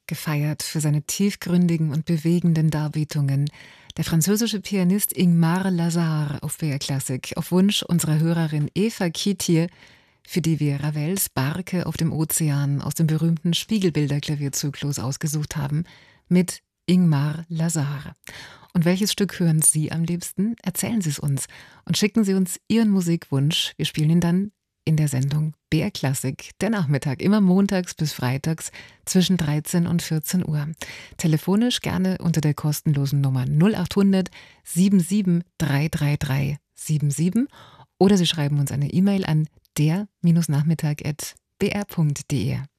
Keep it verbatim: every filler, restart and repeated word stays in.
gefeiert für seine tiefgründigen und bewegenden Darbietungen. Der französische Pianist Ingmar Lazar auf B R Klassik, auf Wunsch unserer Hörerin Eva Kietje, für die wir Ravels Barke auf dem Ozean aus dem berühmten Spiegelbilder-Klavierzyklus ausgesucht haben, mit Ingmar Lazar. Und welches Stück hören Sie am liebsten? Erzählen Sie es uns und schicken Sie uns Ihren Musikwunsch. Wir spielen ihn dann in der Sendung B R Klassik, der Nachmittag, immer montags bis freitags zwischen dreizehn und vierzehn Uhr. Telefonisch gerne unter der kostenlosen Nummer null acht hundert siebenundsiebzig dreihundertdreiunddreißig siebenundsiebzig oder Sie schreiben uns eine E-Mail an der Nachmittag at b r punkt d e.